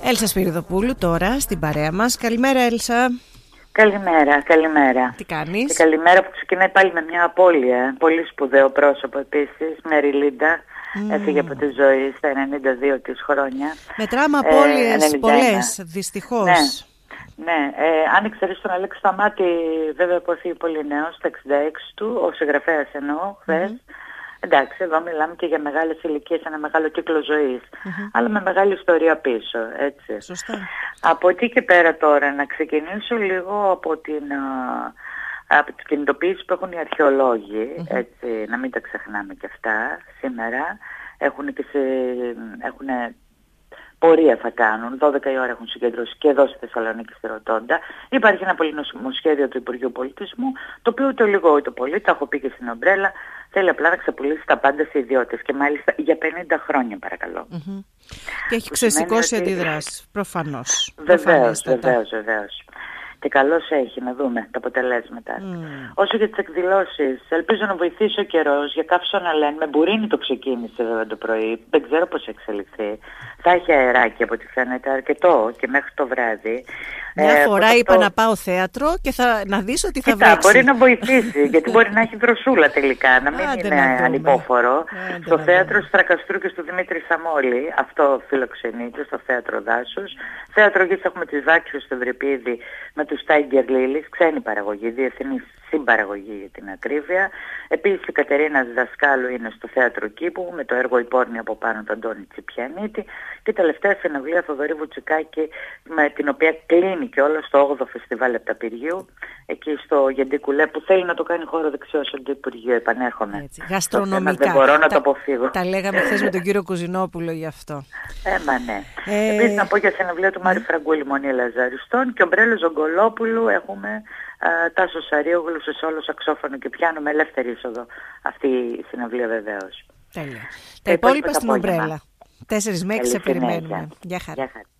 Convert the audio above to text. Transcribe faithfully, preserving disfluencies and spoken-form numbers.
Έλσα Σπυριδοπούλου τώρα στην παρέα μας. Καλημέρα Έλσα. Καλημέρα, καλημέρα. Τι κάνεις? Και καλημέρα που ξεκινάει πάλι με μια απώλεια. Πολύ σπουδαίο πρόσωπο επίσης, Μέρι Λίντα. Mm. Έφυγε από τη ζωή στα ενενήντα δύο της χρόνια. Μετράμε απώλειες ε, πολλές, δυστυχώς. Ναι, ναι. Ε, αν εξαιρείς τον Αλέξη Σταμάτη, βέβαια που έφυγε πολύ νέος, στα εξήντα έξι του, ο συγγραφέας εννοώ, χθες. Mm-hmm. Εντάξει, εδώ μιλάμε και για μεγάλες ηλικίες, ένα μεγάλο κύκλο ζωής, mm-hmm. αλλά με μεγάλη ιστορία πίσω, έτσι. Σωστά. Από εκεί και πέρα τώρα, να ξεκινήσω λίγο από την, από την κινητοποίηση που έχουν οι αρχαιολόγοι, mm-hmm. έτσι, να μην τα ξεχνάμε και αυτά, σήμερα. Έχουν και σε, έχουν πορεία θα κάνουν, δώδεκα η ώρα έχουν συγκεντρώσει και εδώ στη Θεσσαλονίκη στη Ρωτώντα. Υπάρχει ένα πολυνομοσχέδιο του Υπουργείου Πολιτισμού, το οποίο ούτε λίγο ούτε πολύ, το έχω πει και στην Ομπρέλα, θέλει απλά να ξεπουλήσει τα πάντα σε ιδιώτες και μάλιστα για πενήντα χρόνια παρακαλώ. Mm-hmm. Και έχει ξεσηκώσει ότι... αντιδράσεις, προφανώς. Βεβαίως, βεβαίως, βεβαίως. Και καλώς έχει, να δούμε τα αποτελέσματα. Mm. Όσο για τις εκδηλώσεις, ελπίζω να βοηθήσει ο καιρός, για κάψω να λένε, με μπουρίνι το ξεκίνησε βέβαια το πρωί, δεν ξέρω πώς εξελιχθεί. Θα έχει αεράκι από ό,τι φαίνεται, αρκετό και μέχρι το βράδυ. Μια ε, φορά είπα αυτό... να πάω θέατρο και θα, να δεις ότι θα Κοίτα, βρέξει. μπορεί να βοηθήσει, γιατί μπορεί να έχει δροσούλα τελικά, να μην Άντε είναι να ανυπόφορο. Άντε στο να θέατρο δούμε. Στρακαστρού και στο Δημήτρη Σαμόλη, αυτό φιλοξενείται, στο θέατρο Δάσους. Θέατρο Γης έχουμε τις Βάκχιους στο Ευρυπίδη με τους Τάιγκερ Λίλης, ξένη παραγωγή, διεθνής συμπαραγωγή για την ακρίβεια. Επίσης η Κατερίνα Δασκάλου είναι στο θέατρο Κήπου με το έργο «Η Πόρνη» από πάνω του Αντώνη Τσιπιανίτη. Και τελευταία συναυλία Θοδωρή Βουτσικάκη, με την οποία κλείνει και όλο στο όγδοο Φεστιβάλ Επταπηριού, εκεί στο Γεντικουλέ, που θέλει να το κάνει χώρο δεξιός στο Υπουργείο. Επανέρχομαι. Έτσι, γαστρονομικά. Δεν μπορώ να τα, το αποφύγω. Τα λέγαμε χθες με τον κύριο Κουζινόπουλο γι' αυτό. Ε, μα ναι. Ε... Επίσης να πω για συναυλία του Μάρη Φραγκούλη, Μονή Λαζαριστών και ο Μπρέλο Ζογκολόπουλου. Έχουμε α, Τάσο Σαρίογλου σε σόλο σαξόφωνο και πιάνο με ελεύθερη είσοδο αυτή η συναυλία βεβαίως. Τέλεια. Τα υπόλοιπα στην Ομπρέλα. Τέσσερις με έξι σε περιμένουμε. Γεια χαρά.